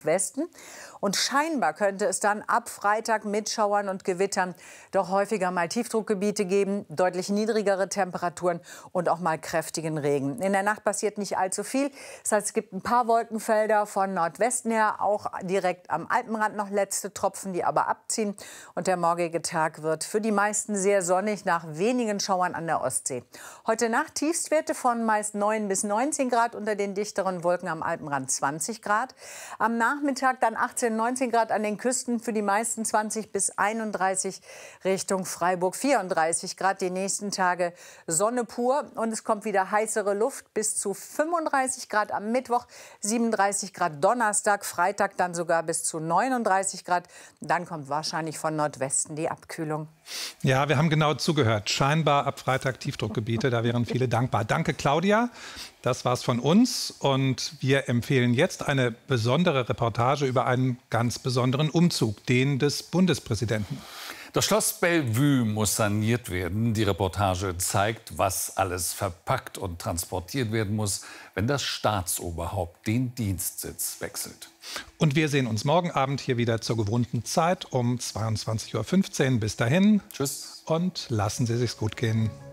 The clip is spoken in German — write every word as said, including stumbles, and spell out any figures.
Westen. Und scheinbar könnte es dann ab Freitag mit Schauern und Gewittern doch häufiger mal Tiefdruckgebiete geben, deutlich niedrigere Temperaturen und auch mal kräftigen Regen. In der Nacht passiert nicht allzu viel. Das heißt, es gibt ein paar Wolkenfelder von Nordwesten her, auch direkt am Alpenrand noch letzte Tropfen, die aber abziehen. Und der morgige Tag wird für die meisten sehr sonnig, nach wenigen Schauern an der Ostsee. Heute Nacht Tiefstwerte von meist neun bis neunzehn Grad, unter den dichteren Wolken am Alpenrand zwanzig Grad. Am Nachmittag dann achtzehn, neunzehn Grad an den Küsten, für die meisten zwanzig bis einunddreißig, Richtung Freiburg vierunddreißig Grad. Die nächsten Tage Sonne pur und es kommt wieder heißere Luft, bis zu fünfunddreißig Grad am Mittwoch, siebenunddreißig Grad Donnerstag, Freitag dann sogar bis zu neununddreißig Grad. Dann kommt wahrscheinlich von Nordwesten die Abkühlung. Ja, wir haben genau zugehört. Scheinbar ab Freitag Tiefdruckgebiete, da wären viele dankbar. Danke, Claudia. Das war's von uns und wir empfehlen jetzt eine besondere Reportage über einen ganz besonderen Umzug, den des Bundespräsidenten. Das Schloss Bellevue muss saniert werden. Die Reportage zeigt, was alles verpackt und transportiert werden muss, wenn das Staatsoberhaupt den Dienstsitz wechselt. Und wir sehen uns morgen Abend hier wieder zur gewohnten Zeit um zweiundzwanzig Uhr fünfzehn. Bis dahin. Tschüss. Und lassen Sie sich's gut gehen.